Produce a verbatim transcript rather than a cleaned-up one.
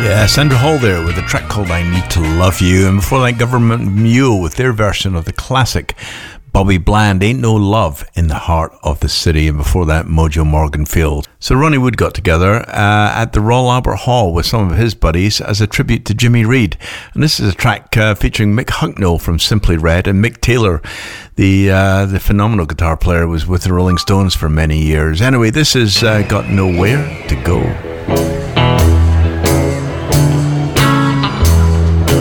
Yeah, Sandra Hall there with a track called I Need to Love You. And before that, Government Mule with their version of the classic Bobby Bland, Ain't No Love in the Heart of the City. And before that, Mojo Morganfield. So Ronnie Wood got together uh, at the Royal Albert Hall with some of his buddies as a tribute to Jimmy Reed. And this is a track uh, featuring Mick Hucknall from Simply Red, and Mick Taylor, the uh, the phenomenal guitar player, was with the Rolling Stones for many years. Anyway, this has uh, got Nowhere to Go.